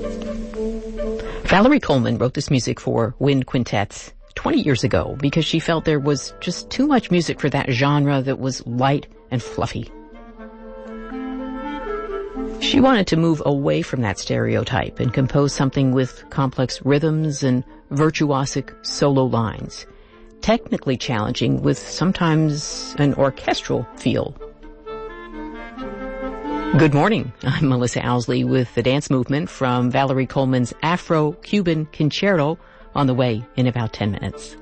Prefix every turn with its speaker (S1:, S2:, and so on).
S1: Valerie Coleman wrote this music for wind quintets 20 years ago because she felt there was just too much music for that genre that was light and fluffy. She wanted to move away from that stereotype and compose something with complex rhythms and virtuosic solo lines, technically challenging with sometimes an orchestral feel. Good morning. I'm Melissa Owsley with the dance movement from Valerie Coleman's Afro-Cuban Concerto on the way in about 10 minutes.